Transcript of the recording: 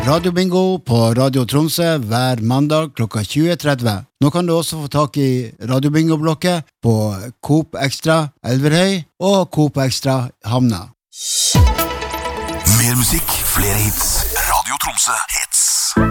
Radiobingo på Radio Tromsø hver mandag klokka 20:30. Nå kan du også få tak i Radiobingo-blokket på Coop Extra Elverhøy og Coop Extra Havna. Mer musikk, flere hits. Radio Tromsø, hits.